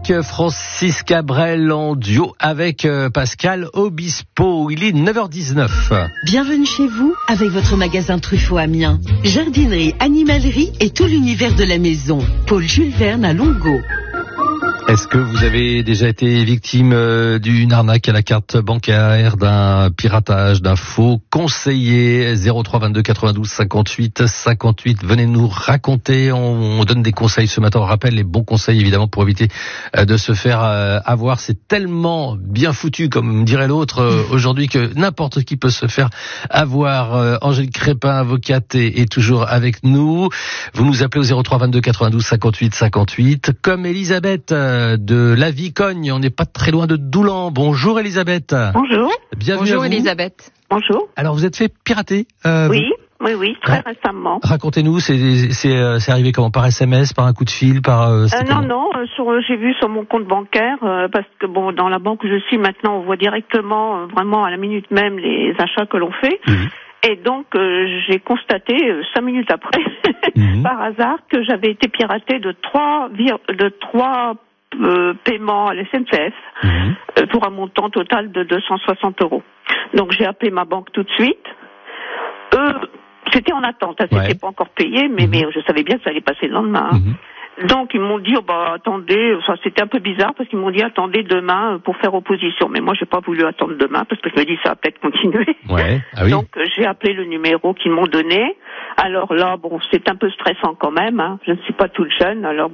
avec Francis Cabrel en duo avec Pascal Obispo. Il est 9h19. Bienvenue chez vous avec votre magasin Truffaut Amiens. Jardinerie, animalerie et tout l'univers de la maison. Paul Jules Verne à Longo. Est-ce que vous avez déjà été victime d'une arnaque à la carte bancaire, d'un piratage, d'un faux conseiller? 03 22 92 58 58. Venez nous raconter. On donne des conseils ce matin. On rappelle les bons conseils évidemment pour éviter de se faire avoir. C'est tellement bien foutu, comme dirait l'autre aujourd'hui, que n'importe qui peut se faire avoir. Angélique Crépin, avocate, est toujours avec nous. Vous nous appelez au 03 22 92 58 58. Comme Elisabeth de la Vicogne, on n'est pas très loin de Doulan. Bonjour Elisabeth. Bonjour. Bienvenue. Bonjour à vous. Elisabeth. Bonjour. Alors vous êtes fait pirater Oui, très récemment. Racontez-nous, c'est arrivé comment? Par SMS, par un coup de fil, Non, j'ai vu sur mon compte bancaire, parce que bon, dans la banque où je suis maintenant, on voit directement, vraiment à la minute même, les achats que l'on fait. Mmh. Et donc, j'ai constaté 5 minutes après, par hasard, que j'avais été piratée de trois paiements à la SNCF pour un montant total de 260 €. Donc, j'ai appelé ma banque tout de suite. C'était en attente, c'était pas encore payé, mais je savais bien que ça allait passer le lendemain. Donc ils m'ont dit attendez, c'était un peu bizarre parce qu'ils m'ont dit attendez demain pour faire opposition, mais moi j'ai pas voulu attendre demain parce que je me dis ça va peut-être continuer. Donc j'ai appelé le numéro qu'ils m'ont donné. Alors là c'est un peu stressant quand même, hein. Je ne suis pas toute jeune, alors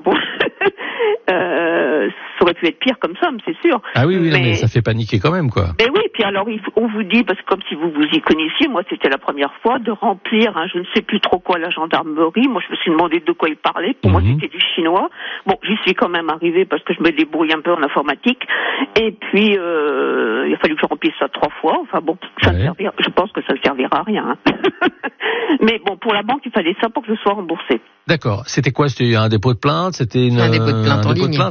ça aurait pu être pire comme ça, mais c'est sûr. Ah oui, mais ça fait paniquer quand même, quoi. Mais oui, puis alors on vous dit, parce que comme si vous y connaissiez, moi c'était la première fois, de remplir, je ne sais plus trop quoi, la gendarmerie. Moi je me suis demandé de quoi il parlait. Pour moi c'était du chinois. Bon, j'y suis quand même arrivée parce que je me débrouille un peu en informatique. Et puis il a fallu que je remplisse ça 3 fois. Enfin bon, je pense que ça ne servira à rien. Mais bon, pour la banque, il fallait ça pour que je sois remboursée. D'accord. C'était quoi? C'était un dépôt de plainte? C'était un dépôt de plainte en ligne.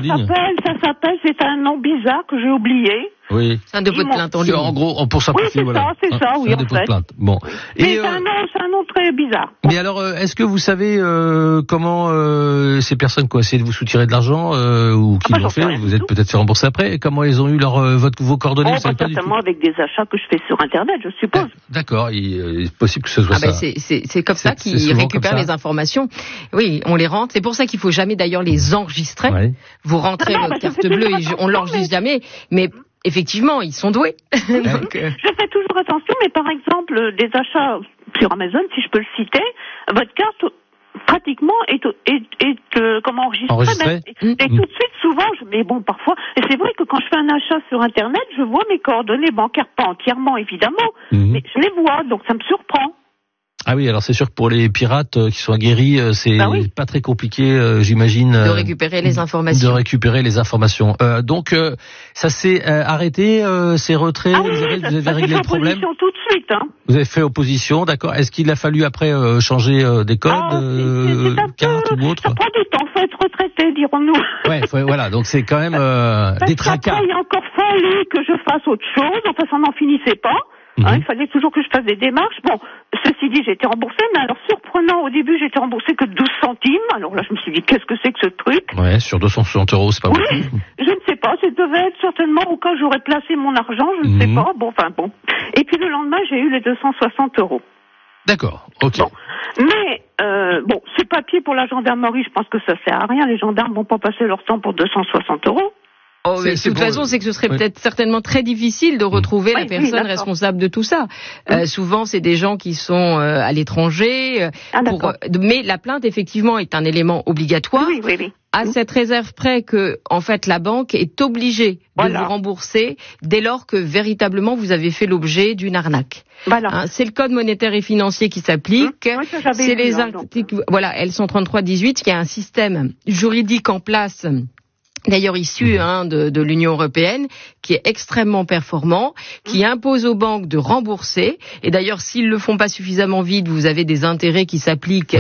Ça s'appelle, c'est un nom bizarre que j'ai oublié. Oui. C'est un dépôt de plainte en ligne. En gros, pour simplifier, c'est ça, oui, un dépôt de plainte. Bon. Mais c'est un nom très bizarre. Mais alors, est-ce que vous savez comment ces personnes ont essayé de vous soutirer de l'argent ou qui l'ont fait? Vous êtes peut-être fait rembourser après. Comment ils ont eu vos coordonnées? Certainement avec des achats que je fais sur Internet, je suppose. D'accord. Il est possible que ce soit ça. C'est comme ça qu'ils récupèrent les informations. Oui, on les rentre. C'est pour ça qu'il faut jamais d'ailleurs les enregistrer. Ouais. Vous rentrez votre carte bleue et on l'enregistre jamais. Mais effectivement, ils sont doués. Donc, je fais toujours attention, mais par exemple, des achats sur Amazon, si je peux le citer, votre carte pratiquement est enregistrée. Et tout de suite, souvent, mais bon, parfois, et c'est vrai que quand je fais un achat sur Internet, je vois mes coordonnées bancaires, pas entièrement évidemment, mais je les vois, donc ça me surprend. Ah oui, alors c'est sûr que pour les pirates qui sont aguerris, c'est pas très compliqué, j'imagine. De récupérer les informations. Donc, ça s'est arrêté, ces retraits, vous avez réglé le problème? Tout de suite, hein. Vous avez fait opposition, d'accord. Est-ce qu'il a fallu après changer des codes, carte ou autre? Ça prend du temps, faut être retraité, dirons-nous. Ouais, voilà, donc c'est quand même des tracas. Après, il a encore fallu que je fasse autre chose, enfin ça n'en finissait pas. Il fallait toujours que je fasse des démarches. Bon, ceci dit, j'ai été remboursée, mais alors surprenant, au début, j'ai été remboursée que 12 centimes. Alors là, je me suis dit, qu'est-ce que c'est que ce truc? Ouais, sur 260 €, c'est pas beaucoup. Je ne sais pas, ça devait être certainement au cas où j'aurais placé mon argent, je ne sais pas. Bon. Et puis le lendemain, j'ai eu les 260 €. D'accord, ok. Bon. Mais, ce papier pour la gendarmerie, je pense que ça sert à rien. Les gendarmes vont pas passer leur temps pour 260 €. De toute façon, c'est que ce serait peut-être certainement très difficile de retrouver la personne responsable de tout ça. Souvent, c'est des gens qui sont à l'étranger. Mais la plainte, effectivement, est un élément obligatoire. Oui. À cette réserve près que, en fait, la banque est obligée de vous rembourser dès lors que véritablement vous avez fait l'objet d'une arnaque. Voilà. C'est le code monétaire et financier qui s'applique. C'est les articles, L133-18, il y a un système juridique en place. D'ailleurs issu de l'Union européenne, qui est extrêmement performant, qui impose aux banques de rembourser. Et d'ailleurs, s'ils le font pas suffisamment vite, vous avez des intérêts qui s'appliquent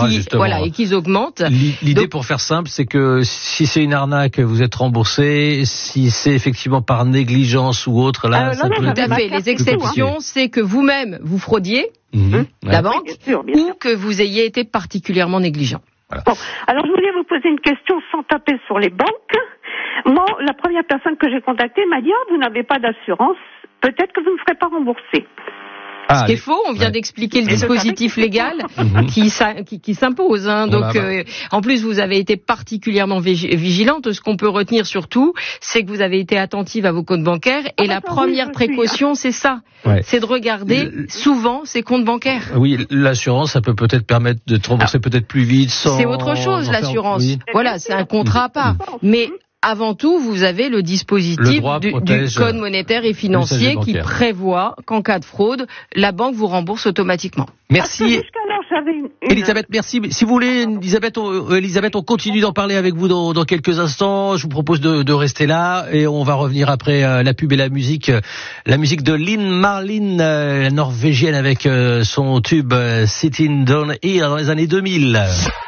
et qui augmentent. L'idée, pour faire simple, c'est que si c'est une arnaque, vous êtes remboursé. Si c'est effectivement par négligence ou autre, là, ça peut être... Tout à fait. Les exceptions, c'est que vous-même vous fraudiez la banque, bien sûr. Ou que vous ayez été particulièrement négligent. Voilà. Bon, alors je voulais vous poser une question sans taper sur les banques. Moi, la première personne que j'ai contactée m'a dit vous n'avez pas d'assurance, peut-être que vous ne serez pas remboursé. Ce qui est faux, on vient d'expliquer le dispositif légal qui s'impose. Hein. Donc, en plus, vous avez été particulièrement vigilante. Ce qu'on peut retenir surtout, c'est que vous avez été attentive à vos comptes bancaires. Et la première précaution, c'est ça. C'est de regarder souvent ses comptes bancaires. Oui, l'assurance, ça peut peut-être permettre de te rembourser peut-être plus vite. C'est autre chose, l'assurance. Voilà, c'est un contrat à part. Mais avant tout, vous avez le dispositif du Code monétaire et financier qui prévoit qu'en cas de fraude, la banque vous rembourse automatiquement. Merci. Elisabeth, merci. Si vous voulez, Elisabeth, on continue d'en parler avec vous dans quelques instants. Je vous propose de rester là et on va revenir après la pub et la musique. La musique de Lynn Marlin, norvégienne, avec son tube Sitting Down Here dans les années 2000.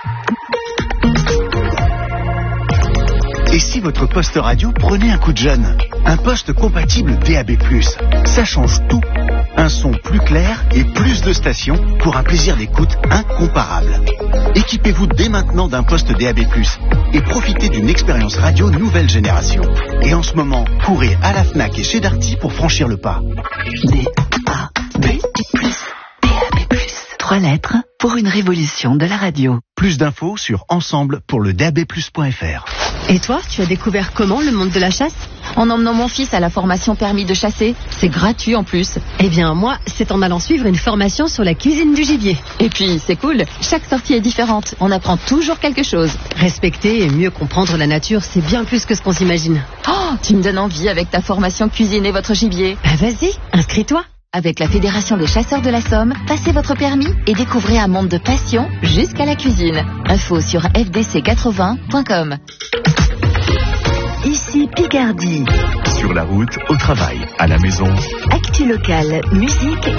Et si votre poste radio prenait un coup de jeune? Un poste compatible DAB+. Ça change tout. Un son plus clair et plus de stations pour un plaisir d'écoute incomparable. Équipez-vous dès maintenant d'un poste DAB+, et profitez d'une expérience radio nouvelle génération. Et en ce moment, courez à la Fnac et chez Darty pour franchir le pas. DAB+. 3 lettres pour une révolution de la radio. Plus d'infos sur ensemble-pour-le-DAB+.fr. Et toi, tu as découvert comment le monde de la chasse? En emmenant mon fils à la formation permis de chasser. C'est gratuit en plus. Eh bien, moi, c'est en allant suivre une formation sur la cuisine du gibier. Et puis, c'est cool. Chaque sortie est différente. On apprend toujours quelque chose. Respecter et mieux comprendre la nature, c'est bien plus que ce qu'on s'imagine. Oh, tu me donnes envie avec ta formation cuisiner votre gibier. Bah vas-y, inscris-toi. Avec la Fédération des chasseurs de la Somme, passez votre permis et découvrez un monde de passion jusqu'à la cuisine. Info sur fdc80.com. Ici Picardie. Sur la route, au travail, à la maison. Actu locale, musique